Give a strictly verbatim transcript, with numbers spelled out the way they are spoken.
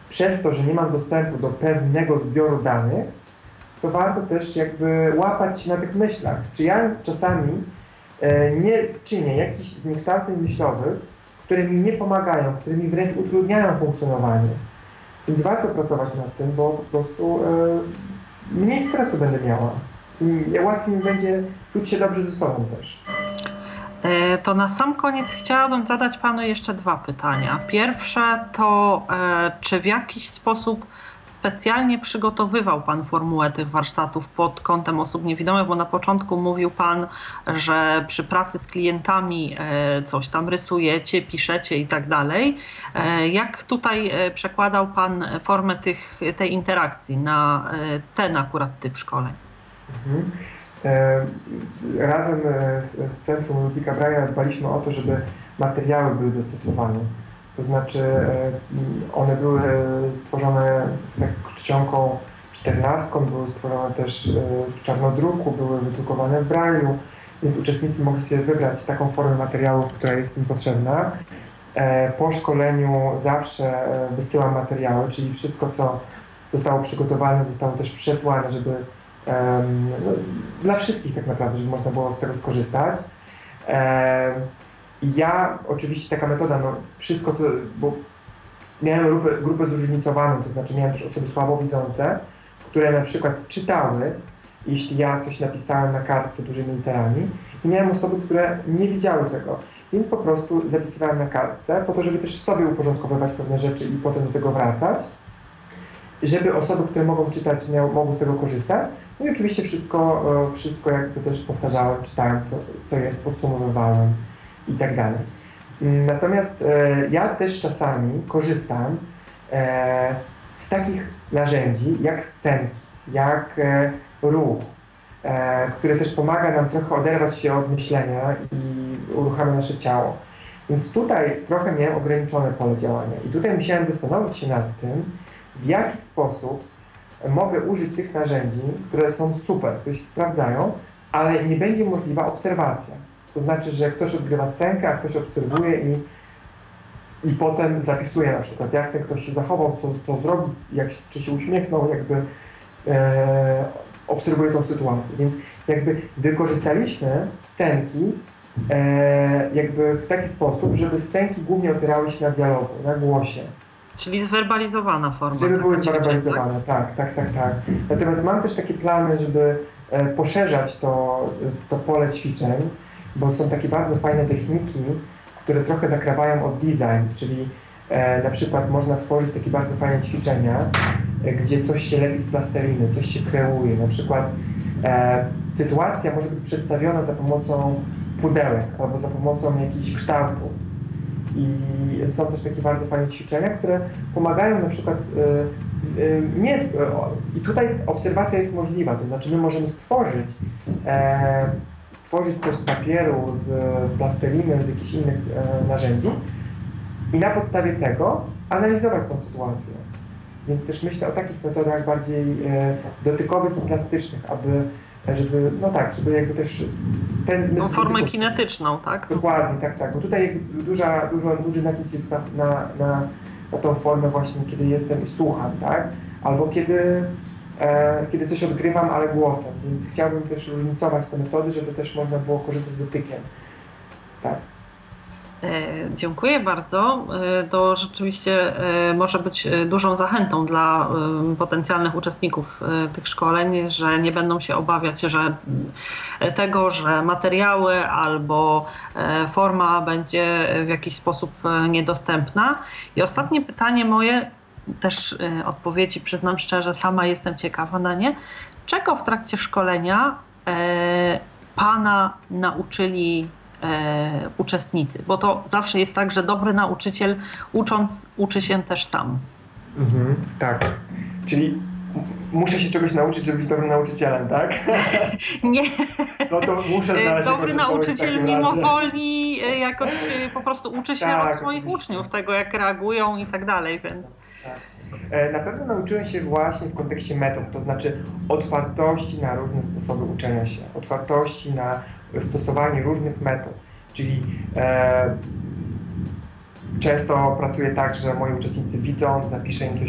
przez to, że nie mam dostępu do pewnego zbioru danych, to warto też jakby łapać się na tych myślach. Czy ja czasami e, nie czynię jakichś zniekształceń myślowych, które mi nie pomagają, które mi wręcz utrudniają funkcjonowanie. Więc warto pracować nad tym, bo po prostu e, mniej stresu będę miała. I łatwiej mi będzie czuć się dobrze ze sobą też. To na sam koniec chciałabym zadać Panu jeszcze dwa pytania. Pierwsze to, czy w jakiś sposób specjalnie przygotowywał Pan formułę tych warsztatów pod kątem osób niewidomych, bo na początku mówił Pan, że przy pracy z klientami coś tam rysujecie, piszecie i tak dalej. Jak tutaj przekładał Pan formę tych, tej interakcji na ten akurat typ szkoleń? Mhm. Razem z Centrum Ludwika Braille'a dbaliśmy o to, żeby materiały były dostosowane. To znaczy one były stworzone tak czcionką czternastką, były stworzone też w czarnodruku, były wydrukowane w Braille'u, więc uczestnicy mogli sobie wybrać taką formę materiału, która jest im potrzebna. Po szkoleniu zawsze wysyłam materiały, czyli wszystko, co zostało przygotowane, zostało też przesłane, żeby Um, no, dla wszystkich tak naprawdę, żeby można było z tego skorzystać. Um, ja oczywiście taka metoda, no wszystko co, bo miałem grupę, grupę zróżnicowaną, to znaczy miałem też osoby słabowidzące, które na przykład czytały, jeśli ja coś napisałem na kartce dużymi literami, i miałem osoby, które nie widziały tego, więc po prostu zapisywałem na kartce po to, żeby też sobie uporządkowywać pewne rzeczy i potem do tego wracać, żeby osoby, które mogą czytać, miał, mogły z tego korzystać. No i oczywiście wszystko, wszystko jakby też powtarzałem, czytałem, co, co jest, podsumowywałem i tak dalej. Natomiast e, ja też czasami korzystam e, z takich narzędzi jak scenki, jak e, ruch, e, które też pomaga nam trochę oderwać się od myślenia i uruchamia nasze ciało. Więc tutaj trochę miałem ograniczone pole działania i tutaj musiałem zastanowić się nad tym, w jaki sposób mogę użyć tych narzędzi, które są super, które się sprawdzają, ale nie będzie możliwa obserwacja. To znaczy, że ktoś odgrywa scenkę, a ktoś obserwuje i, i potem zapisuje na przykład, jak ten ktoś się zachował, co, co zrobił, jak, czy się uśmiechnął, jakby e, obserwuje tą sytuację. Więc jakby wykorzystaliśmy scenki e, jakby w taki sposób, żeby scenki głównie opierały się na dialogu, na głosie. Czyli zwerbalizowana forma. Żeby były zwerbalizowane, tak, tak, tak, tak. Natomiast mam też takie plany, żeby e, poszerzać to, to pole ćwiczeń, bo są takie bardzo fajne techniki, które trochę zakrawają od design, czyli e, na przykład można tworzyć takie bardzo fajne ćwiczenia, e, gdzie coś się lepi z plasteliny, coś się kreuje. Na przykład e, sytuacja może być przedstawiona za pomocą pudełek albo za pomocą jakichś kształtów. I są też takie bardzo fajne ćwiczenia, które pomagają na przykład y, y, nie, y, i tutaj obserwacja jest możliwa, to znaczy my możemy stworzyć e, stworzyć coś z papieru, z plasteliny, z jakichś innych e, narzędzi i na podstawie tego analizować tą sytuację. Więc też myślę o takich metodach bardziej e, dotykowych i plastycznych, aby żeby, no tak, żeby jakby też ten zmysł... Tą formę dotyku, kinetyczną, tak? Dokładnie, tak, tak, bo tutaj jakby duża, dużo, duży nacisk jest na, na, na, na tą formę właśnie, kiedy jestem i słucham, tak? Albo kiedy, e, kiedy coś odgrywam, ale głosem, więc chciałbym też różnicować te metody, żeby też można było korzystać dotykiem, tak. Dziękuję bardzo. To rzeczywiście może być dużą zachętą dla potencjalnych uczestników tych szkoleń, że nie będą się obawiać, że tego, że materiały albo forma będzie w jakiś sposób niedostępna. I ostatnie pytanie moje, też odpowiedzi przyznam szczerze, sama jestem ciekawa na nie. Czego w trakcie szkolenia Pana nauczyli E, uczestnicy, bo to zawsze jest tak, że dobry nauczyciel ucząc uczy się też sam. Mhm, tak, czyli muszę się czegoś nauczyć, żeby być dobrym nauczycielem, tak? Nie. No to muszę znaleźć Dobry nauczyciel mimo woli jakoś po prostu uczy się tak, od swoich oczywiście. uczniów, tego jak reagują i tak dalej, więc... Tak. Na pewno nauczyłem się właśnie w kontekście metod, to znaczy otwartości na różne sposoby uczenia się, otwartości na stosowanie różnych metod, czyli e, często pracuję tak, że moi uczestnicy widzą, zapiszę im coś